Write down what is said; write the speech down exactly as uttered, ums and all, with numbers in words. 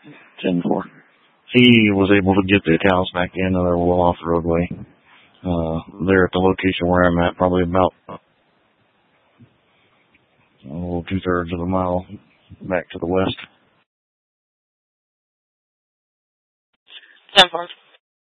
ten four. He was able to get the cows back in, and they're well off the roadway. Uh, they're at the location where I'm at, probably about oh, two-thirds of a mile back to the west. ten four.